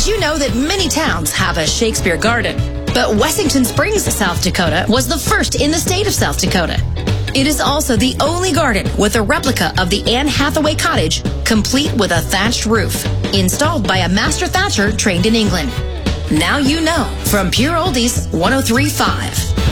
Did you know that many towns have a Shakespeare garden? But Wessington Springs, South Dakota was the first in the state of South Dakota. It is also the only garden with a replica of the Anne Hathaway cottage, complete with a thatched roof, installed by a master thatcher trained in England. Now you know from Pure Oldies 103.5.